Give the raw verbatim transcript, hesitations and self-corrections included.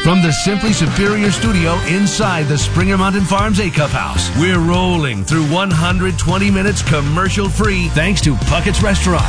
From the Simply Superior studio inside the Springer Mountain Farms eight-cup house, we're rolling through one hundred twenty minutes commercial-free thanks to Puckett's Restaurant.